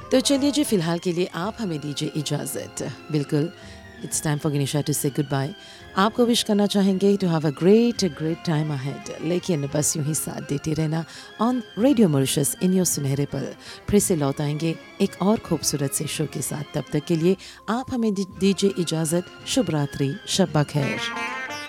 तो चलिए जी, फ़िलहाल के लिए आप हमें दीजिए इजाज़त। बिल्कुल, इट्स टाइम फॉर गनीशा टू से गुड बाय। आपको विश करना चाहेंगे to have a great time ahead, लेकिन बस यूँ ही साथ देते रहना on radio Mauritius in your सुनहरे पल। फिर से लौट आएंगे एक और खूबसूरत से शो के साथ। तब तक के लिए आप हमें दीजिए इजाज़त। शुभ रात्रि, शब बख़ैर।